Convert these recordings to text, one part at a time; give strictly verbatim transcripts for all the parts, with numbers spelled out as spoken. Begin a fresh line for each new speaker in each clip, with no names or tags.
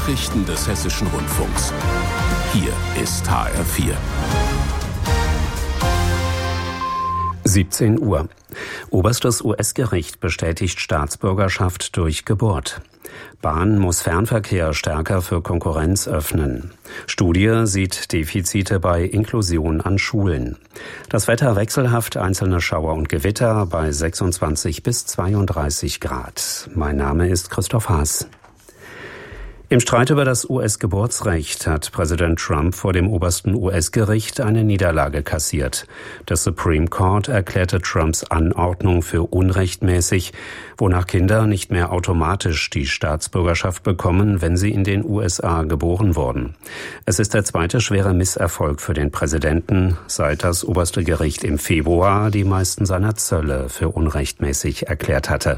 Nachrichten des Hessischen Rundfunks. Hier ist H R vier.
siebzehn Uhr. Oberstes U S-Gericht bestätigt Staatsbürgerschaft durch Geburt. Bahn muss Fernverkehr stärker für Konkurrenz öffnen. Studie sieht Defizite bei Inklusion an Schulen. Das Wetter wechselhaft, einzelne Schauer und Gewitter bei sechsundzwanzig bis zweiunddreißig Grad. Mein Name ist Christoph Haas. Im Streit über das U S-Geburtsrecht hat Präsident Trump vor dem obersten U S-Gericht eine Niederlage kassiert. Das Supreme Court erklärte Trumps Anordnung für unrechtmäßig, wonach Kinder nicht mehr automatisch die Staatsbürgerschaft bekommen, wenn sie in den U S A geboren wurden. Es ist der zweite schwere Misserfolg für den Präsidenten, seit das oberste Gericht im Februar die meisten seiner Zölle für unrechtmäßig erklärt hatte.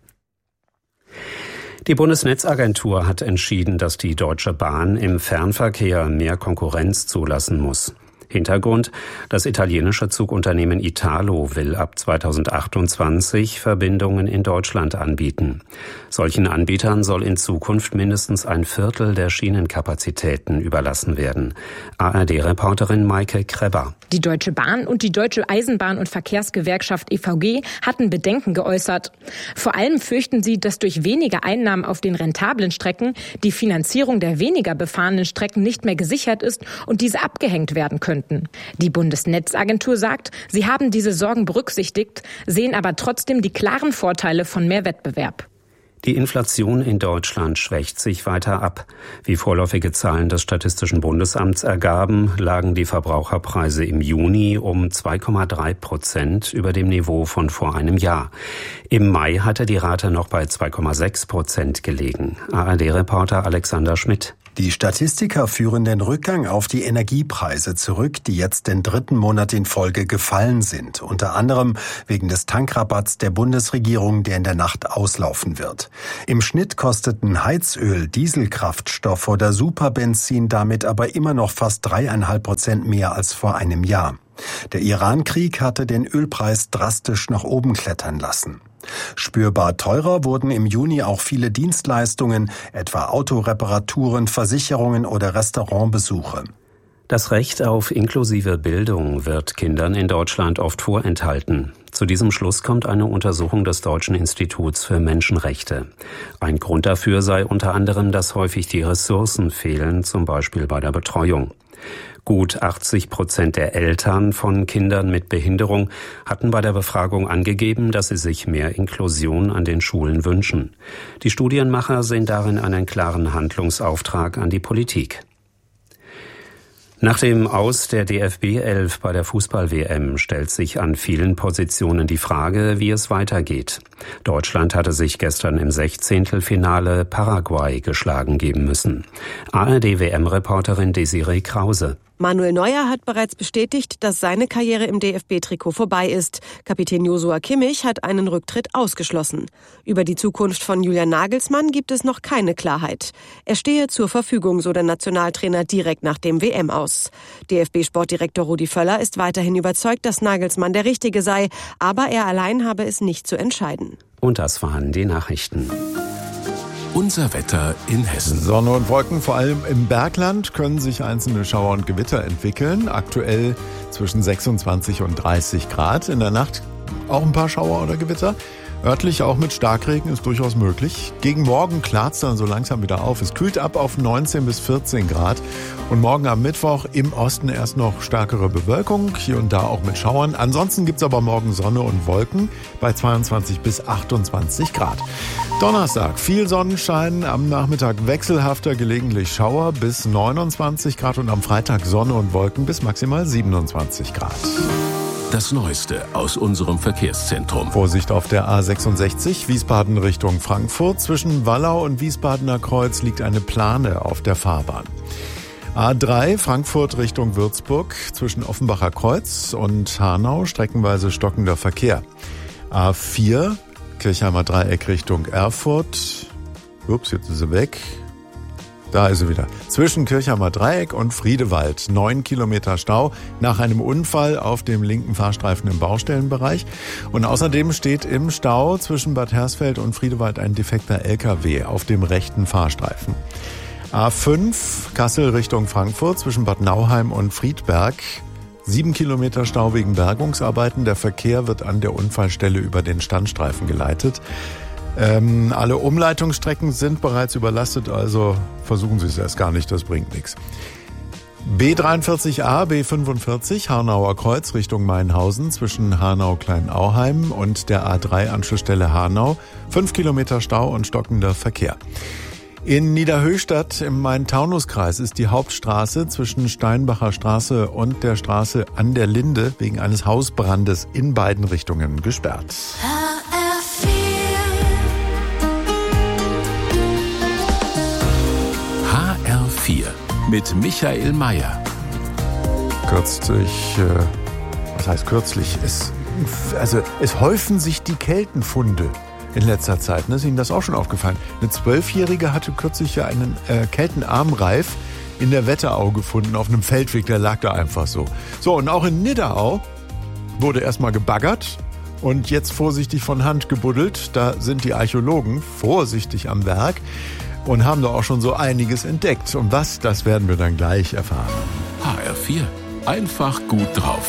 Die Bundesnetzagentur hat entschieden, dass die Deutsche Bahn im Fernverkehr mehr Konkurrenz zulassen muss. Hintergrund: Das italienische Zugunternehmen Italo will ab zweitausendachtundzwanzig Verbindungen in Deutschland anbieten. Solchen Anbietern soll in Zukunft mindestens ein Viertel der Schienenkapazitäten überlassen werden. A R D-Reporterin Maike Kreber.
Die Deutsche Bahn und die Deutsche Eisenbahn- und Verkehrsgewerkschaft E V G hatten Bedenken geäußert. Vor allem fürchten sie, dass durch weniger Einnahmen auf den rentablen Strecken die Finanzierung der weniger befahrenen Strecken nicht mehr gesichert ist und diese abgehängt werden könnten. Die Bundesnetzagentur sagt, sie haben diese Sorgen berücksichtigt, sehen aber trotzdem die klaren Vorteile von mehr Wettbewerb.
Die Inflation in Deutschland schwächt sich weiter ab. Wie vorläufige Zahlen des Statistischen Bundesamts ergaben, lagen die Verbraucherpreise im Juni um zwei Komma drei Prozent über dem Niveau von vor einem Jahr. Im Mai hatte die Rate noch bei zwei Komma sechs Prozent gelegen. A R D-Reporter Alexander Schmidt.
Die Statistiker führen den Rückgang auf die Energiepreise zurück, die jetzt den dritten Monat in Folge gefallen sind. Unter anderem wegen des Tankrabatts der Bundesregierung, der in der Nacht auslaufen wird. Im Schnitt kosteten Heizöl, Dieselkraftstoff oder Superbenzin damit aber immer noch fast dreieinhalb Prozent mehr als vor einem Jahr. Der Iran-Krieg hatte den Ölpreis drastisch nach oben klettern lassen. Spürbar teurer wurden im Juni auch viele Dienstleistungen, etwa Autoreparaturen, Versicherungen oder Restaurantbesuche.
Das Recht auf inklusive Bildung wird Kindern in Deutschland oft vorenthalten. Zu diesem Schluss kommt eine Untersuchung des Deutschen Instituts für Menschenrechte. Ein Grund dafür sei unter anderem, dass häufig die Ressourcen fehlen, zum Beispiel bei der Betreuung. Gut achtzig Prozent der Eltern von Kindern mit Behinderung hatten bei der Befragung angegeben, dass sie sich mehr Inklusion an den Schulen wünschen. Die Studienmacher sehen darin einen klaren Handlungsauftrag an die Politik. Nach dem Aus der D F B elf bei der Fußball-W M stellt sich an vielen Positionen die Frage, wie es weitergeht. Deutschland hatte sich gestern im Sechzehntelfinale Paraguay geschlagen geben müssen. A R D-W M-Reporterin Desiree Krause.
Manuel Neuer hat bereits bestätigt, dass seine Karriere im D F B-Trikot vorbei ist. Kapitän Joshua Kimmich hat einen Rücktritt ausgeschlossen. Über die Zukunft von Julian Nagelsmann gibt es noch keine Klarheit. Er stehe zur Verfügung, so der Nationaltrainer direkt nach dem W M aus. D F B-Sportdirektor Rudi Völler ist weiterhin überzeugt, dass Nagelsmann der Richtige sei, aber er allein habe es nicht zu entscheiden.
Und das waren die Nachrichten.
Unser Wetter in Hessen.
Sonne und Wolken, vor allem im Bergland, können sich einzelne Schauer und Gewitter entwickeln. Aktuell zwischen sechsundzwanzig und dreißig Grad. In der Nacht auch ein paar Schauer oder Gewitter. Örtlich auch mit Starkregen ist durchaus möglich. Gegen Morgen klart es dann so langsam wieder auf. Es kühlt ab auf neunzehn bis vierzehn Grad. Und morgen am Mittwoch im Osten erst noch stärkere Bewölkung, hier und da auch mit Schauern. Ansonsten gibt es aber morgen Sonne und Wolken bei zweiundzwanzig bis achtundzwanzig Grad. Donnerstag viel Sonnenschein, am Nachmittag wechselhafter, gelegentlich Schauer bis neunundzwanzig Grad und am Freitag Sonne und Wolken bis maximal siebenundzwanzig Grad.
Das Neueste aus unserem Verkehrszentrum.
Vorsicht auf der A sechsundsechzig, Wiesbaden Richtung Frankfurt. Zwischen Wallau und Wiesbadener Kreuz liegt eine Plane auf der Fahrbahn. A drei, Frankfurt Richtung Würzburg. Zwischen Offenbacher Kreuz und Hanau streckenweise stockender Verkehr. A vier, Kirchheimer Dreieck Richtung Erfurt. Ups, jetzt ist sie weg. Da ist sie wieder. Zwischen Kirchheimer Dreieck und Friedewald. Neun Kilometer Stau nach einem Unfall auf dem linken Fahrstreifen im Baustellenbereich. Und außerdem steht im Stau zwischen Bad Hersfeld und Friedewald ein defekter L K W auf dem rechten Fahrstreifen. A fünf, Kassel Richtung Frankfurt zwischen Bad Nauheim und Friedberg. Sieben Kilometer Stau wegen Bergungsarbeiten. Der Verkehr wird an der Unfallstelle über den Standstreifen geleitet. Ähm, alle Umleitungsstrecken sind bereits überlastet, also versuchen Sie es erst gar nicht, das bringt nichts. B dreiundvierzig a, B fünfundvierzig, Hanauer Kreuz Richtung Mainhausen zwischen Hanau-Kleinauheim und der A drei Anschlussstelle Hanau. Fünf Kilometer Stau und stockender Verkehr. In Niederhöchstadt im Main-Taunus-Kreis ist die Hauptstraße zwischen Steinbacher Straße und der Straße an der Linde wegen eines Hausbrandes in beiden Richtungen gesperrt.
H R vier mit Michael Mayer.
Kürzlich, äh, was heißt kürzlich? Es, also, es häufen sich die Keltenfunde in letzter Zeit. Ne? Ist Ihnen das auch schon aufgefallen? Eine Zwölfjährige hatte kürzlich ja einen äh, Keltenarmreif in der Wetterau gefunden, auf einem Feldweg, der lag da einfach so. So, und auch in Nidderau wurde erstmal gebaggert und jetzt vorsichtig von Hand gebuddelt. Da sind die Archäologen vorsichtig am Werk und haben da auch schon so einiges entdeckt. Und was, das werden wir dann gleich erfahren.
H R vier. Einfach gut drauf.